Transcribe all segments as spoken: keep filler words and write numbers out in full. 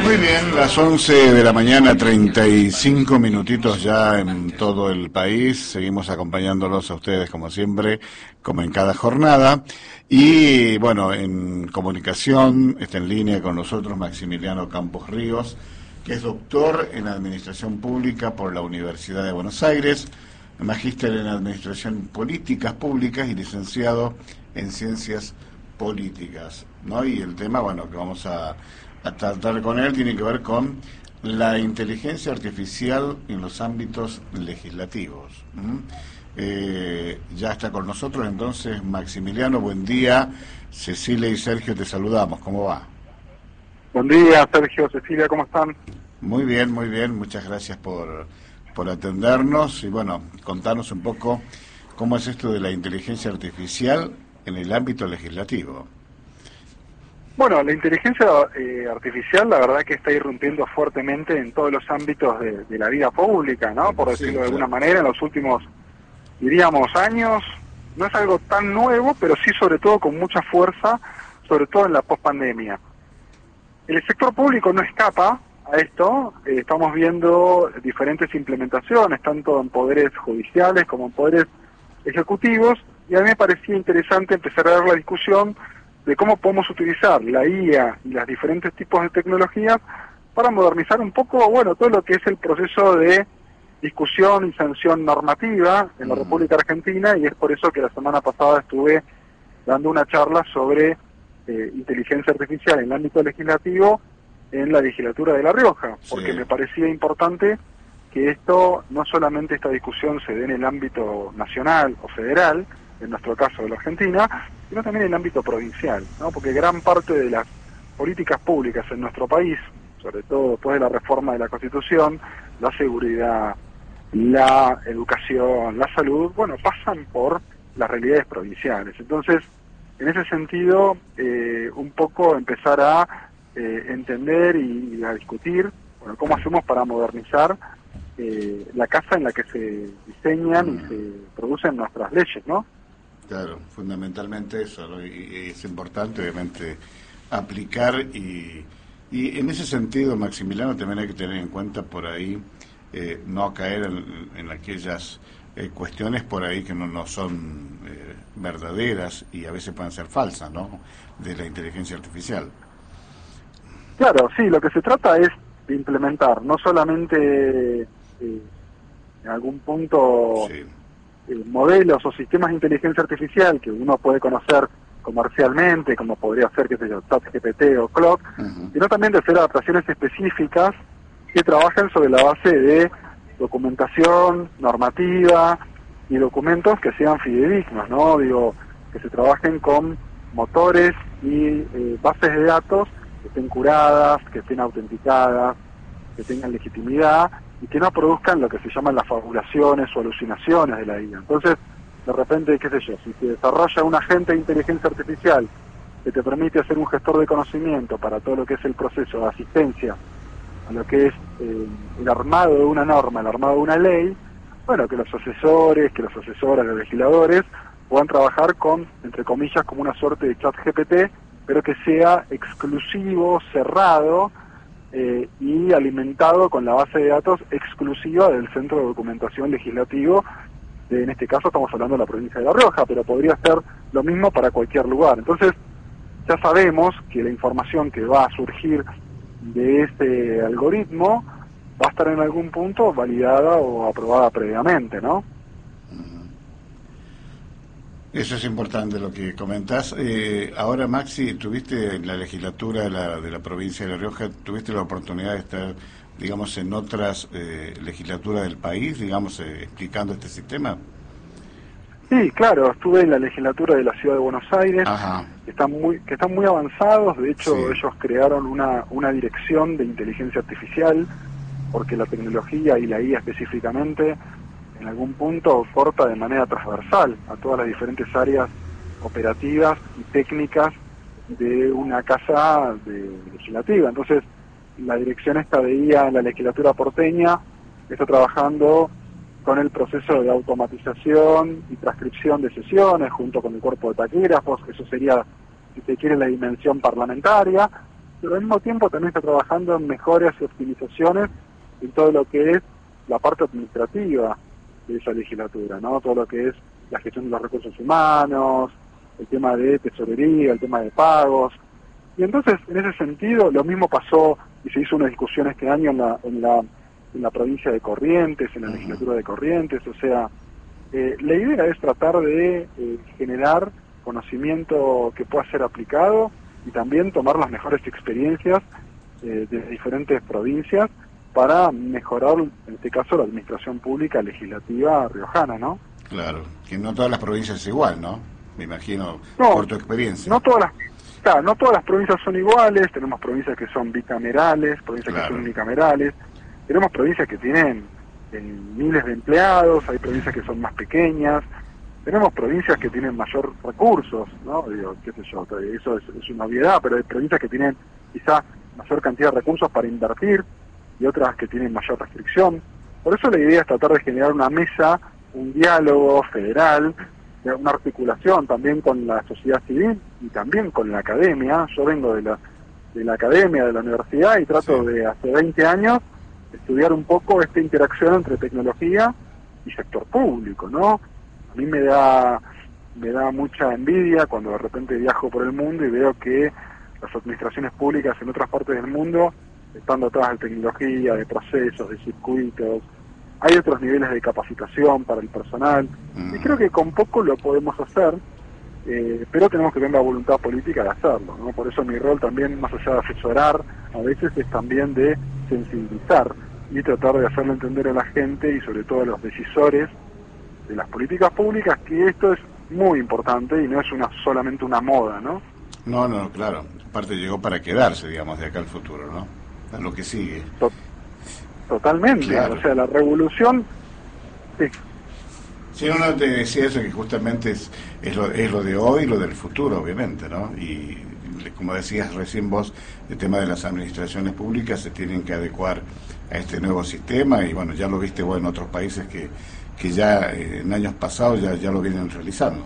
Muy bien, las once de la mañana, treinta y cinco minutitos ya en todo el país. Seguimos acompañándolos a ustedes como siempre, como en cada jornada. Y bueno, en comunicación está en línea con nosotros Maximiliano Campos Ríos, que es doctor en Administración Pública por la Universidad de Buenos Aires, magíster en Administración Políticas Públicas y licenciado en Ciencias Políticas, ¿no? Y el tema, bueno, que vamos a a tratar con él tiene que ver con la inteligencia artificial en los ámbitos legislativos. ¿Mm? Eh, ya está con nosotros entonces Maximiliano, buen día. Cecilia y Sergio te saludamos, ¿cómo va? Buen día, Sergio, Cecilia, ¿cómo están? Muy bien, muy bien, muchas gracias por, por atendernos y bueno, contarnos un poco cómo es esto de la inteligencia artificial en el ámbito legislativo. Bueno, la inteligencia eh, artificial la verdad que está irrumpiendo fuertemente en todos los ámbitos de, de la vida pública, ¿no? Por decirlo sí, de alguna claro. manera, en los últimos, diríamos, años. No es algo tan nuevo, pero sí sobre todo con mucha fuerza, sobre todo en la pospandemia. El sector público no escapa a esto, eh, estamos viendo diferentes implementaciones, tanto en poderes judiciales como en poderes ejecutivos, y a mí me parecía interesante empezar a dar la discusión de cómo podemos utilizar la I A y los diferentes tipos de tecnologías para modernizar un poco, bueno, todo lo que es el proceso de discusión y sanción normativa en la República Argentina, y es por eso que la semana pasada estuve dando una charla sobre eh, inteligencia artificial en el ámbito legislativo en la legislatura de La Rioja, porque sí. me parecía importante que esto, no solamente esta discusión se dé en el ámbito nacional o federal, en nuestro caso de la Argentina, sino también en el ámbito provincial, ¿no? Porque gran parte de las políticas públicas en nuestro país, sobre todo después de la reforma de la Constitución, la seguridad, la educación, la salud, bueno, pasan por las realidades provinciales. Entonces, en ese sentido, eh, un poco empezar a eh, entender y, y a discutir, bueno, cómo hacemos para modernizar eh, la casa en la que se diseñan y se producen nuestras leyes, ¿no? Claro, fundamentalmente eso, ¿no? y, y es importante obviamente aplicar y, y en ese sentido, Maximiliano, también hay que tener en cuenta por ahí eh, no caer en, en aquellas eh, cuestiones por ahí que no, no son eh, verdaderas y a veces pueden ser falsas, ¿no? De la inteligencia artificial. Claro, sí, lo que se trata es de implementar, no solamente eh, en algún punto... Sí. Eh, modelos o sistemas de inteligencia artificial que uno puede conocer comercialmente, como podría ser, qué sé yo, ChatGPT o Claude, uh-huh. sino también de hacer adaptaciones específicas que trabajen sobre la base de documentación normativa y documentos que sean fidedignos, ¿no? Digo, que se trabajen con motores y eh, bases de datos que estén curadas, que estén autenticadas, que tengan legitimidad y que no produzcan lo que se llaman las fabulaciones o alucinaciones de la I A. Entonces, de repente, qué sé yo, si se desarrolla un agente de inteligencia artificial que te permite hacer un gestor de conocimiento para todo lo que es el proceso de asistencia a lo que es eh, el armado de una norma, el armado de una ley, bueno, que los asesores, que los asesoras, los legisladores puedan trabajar con, entre comillas, como una suerte de chat G P T, pero que sea exclusivo, cerrado, Eh, y alimentado con la base de datos exclusiva del Centro de Documentación Legislativo, de, en este caso estamos hablando de la provincia de La Rioja, pero podría ser lo mismo para cualquier lugar. Entonces, ya sabemos que la información que va a surgir de este algoritmo va a estar en algún punto validada o aprobada previamente, ¿no? Eso es importante lo que comentás. Eh, ahora, Maxi, tuviste en la legislatura de la, de la provincia de La Rioja, tuviste la oportunidad de estar, digamos, en otras eh, legislaturas del país, digamos, eh, explicando este sistema. Sí, claro, estuve en la legislatura de la Ciudad de Buenos Aires, que están muy, que están muy avanzados. De hecho, sí. ellos crearon una, una dirección de inteligencia artificial, porque la tecnología y la I A específicamente en algún punto corta de manera transversal a todas las diferentes áreas operativas y técnicas de una casa de, legislativa. Entonces, la dirección esta de I A en la legislatura porteña está trabajando con el proceso de automatización y transcripción de sesiones junto con el cuerpo de taquígrafos. Eso sería, si se quiere, la dimensión parlamentaria. pero al mismo tiempo también está trabajando en mejoras y optimizaciones en todo lo que es la parte administrativa de esa legislatura, ¿no? Todo lo que es la gestión de los recursos humanos, el tema de tesorería, el tema de pagos. Y entonces, en ese sentido, lo mismo pasó y se hizo una discusión este año en la, en la, en la provincia de Corrientes, en la legislatura de Corrientes. O sea, eh, la idea es tratar de eh, generar conocimiento que pueda ser aplicado y también tomar las mejores experiencias eh, de diferentes provincias para mejorar, en este caso, la administración pública legislativa riojana, ¿no? Claro, que no todas las provincias es igual, ¿no? Me imagino, no, por tu experiencia. No todas las, claro, no todas las provincias son iguales, tenemos provincias que son bicamerales, provincias claro. que son unicamerales, tenemos provincias que tienen eh, miles de empleados, hay provincias que son más pequeñas, tenemos provincias que tienen mayor recursos, ¿no? Digo, qué sé yo, eso es, es una obviedad, pero hay provincias que tienen quizá mayor cantidad de recursos para invertir y otras que tienen mayor restricción. Por eso la idea es tratar de generar una mesa, un diálogo federal, una articulación también con la sociedad civil y también con la academia. Yo vengo de la de la academia, de la universidad, y trato sí. de hace veinte años estudiar un poco esta interacción entre tecnología y sector público, ¿no? A mí me da me da mucha envidia cuando de repente viajo por el mundo y veo que las administraciones públicas en otras partes del mundo están dotadas de tecnología, de procesos, de circuitos. Hay otros niveles de capacitación para el personal, mm. y creo que con poco lo podemos hacer, eh, pero tenemos que tener la voluntad política de hacerlo, ¿no? Por eso mi rol también, más allá de asesorar, a veces es también de sensibilizar y tratar de hacerle entender a la gente y sobre todo a los decisores de las políticas públicas que esto es muy importante y no es una solamente una moda, ¿no? No, no, claro. Aparte llegó para quedarse, digamos, de acá al futuro, ¿no? A lo que sigue. Tot- Totalmente, claro. O sea, la revolución... Sí. Sí, no, no, te decía eso, que justamente es, es, lo, es lo de hoy y lo del futuro, obviamente, ¿no? Y como decías recién vos, el tema de las administraciones públicas se tienen que adecuar a este nuevo sistema y bueno, ya lo viste vos en otros países que, que ya eh, en años pasados ya, ya lo vienen realizando.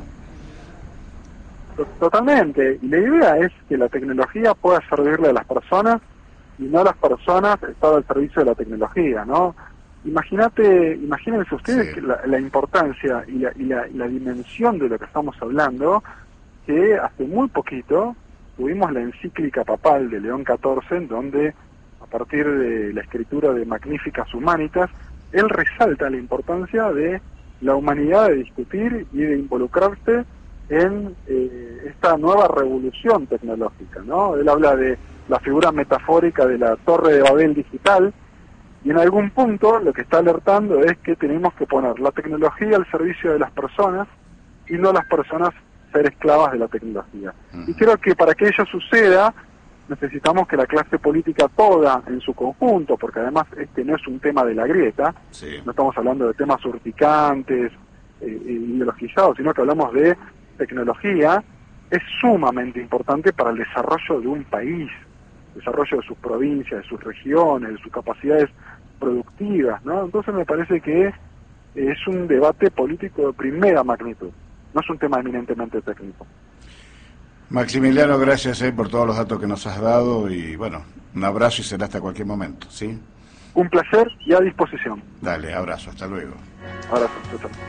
Totalmente, y la idea es que la tecnología pueda servirle a las personas y no las personas estar al servicio de la tecnología, ¿no? Imagínate, imagínense ustedes sí. que la, la importancia y la, y, la, y la dimensión de lo que estamos hablando, que hace muy poquito tuvimos la encíclica papal de León catorce, en donde, a partir de la escritura de Magnificas Humanitas, él resalta la importancia de la humanidad de discutir y de involucrarse en eh, esta nueva revolución tecnológica, ¿no? Él habla de la figura metafórica de la Torre de Babel digital, y en algún punto lo que está alertando es que tenemos que poner la tecnología al servicio de las personas y no las personas ser esclavas de la tecnología. Uh-huh. Y creo que para que ello suceda necesitamos que la clase política toda en su conjunto, porque además este no es un tema de la grieta, sí. no estamos hablando de temas urticantes, eh, ideologizados, sino que hablamos de tecnología, es sumamente importante para el desarrollo de un país, desarrollo de sus provincias, de sus regiones, de sus capacidades productivas, ¿no? Entonces me parece que es un debate político de primera magnitud, no es un tema eminentemente técnico. Maximiliano, gracias eh, por todos los datos que nos has dado y bueno, un abrazo y será hasta cualquier momento, ¿sí? Un placer y a disposición. Dale, abrazo, hasta luego. Abrazo, chao.